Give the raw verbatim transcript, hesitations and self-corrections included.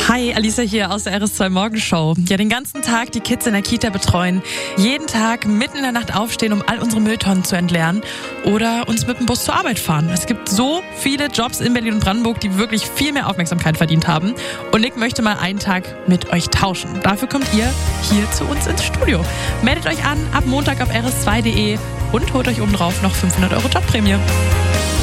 Hi, Alicia hier aus der R S zwei Morgenshow. Ja, den ganzen Tag die Kids in der Kita betreuen, jeden Tag mitten in der Nacht aufstehen, um all unsere Mülltonnen zu entleeren oder uns mit dem Bus zur Arbeit fahren. Es gibt so viele Jobs in Berlin und Brandenburg, die wirklich viel mehr Aufmerksamkeit verdient haben. Und Nick möchte mal einen Tag mit euch tauschen. Dafür kommt ihr hier zu uns ins Studio. Meldet euch an ab Montag auf r s zwei punkt d e und holt euch obendrauf noch fünfhundert Euro Jobprämie.